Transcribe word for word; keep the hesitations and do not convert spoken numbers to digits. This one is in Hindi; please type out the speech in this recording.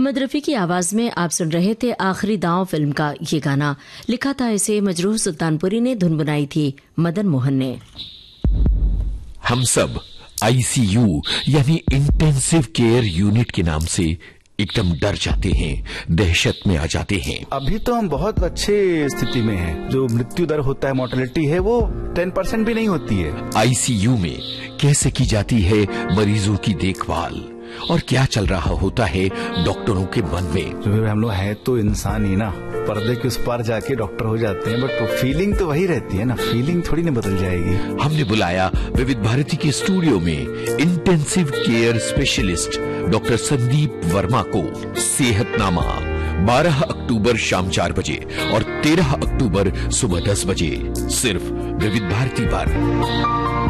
मोहम्मद रफ़ी की आवाज में आप सुन रहे थे आखिरी दांव फिल्म का ये गाना। लिखा था इसे मजरूह सुल्तानपुरी ने, धुन बनाई थी मदन मोहन ने। हम सब आईसीयू यानी इंटेंसिव केयर यूनिट के नाम से एकदम डर जाते हैं, दहशत में आ जाते हैं। अभी तो हम बहुत अच्छे स्थिति में हैं। जो मृत्यु दर होता है, मोर्टेलिटी है, वो टेन परसेंट भी नहीं होती है। आईसीयू में कैसे की जाती है मरीजों की देखभाल और क्या चल रहा होता है डॉक्टरों के मन में। जो हम लोग हैं तो इंसान ही ना, पर्दे के उस पार जाके डॉक्टर हो जाते हैं, बट फीलिंग तो वही रहती है ना, फीलिंग थोड़ी ना बदल जाएगी। हमने बुलाया विविध भारती के स्टूडियो में intensive care specialist doctor Sandeep Verma को। सेहतनामा बारह अक्टूबर शाम चार बजे और तेरह अक्टूबर सुबह दस बजे सिर्फ विविध भारती पर।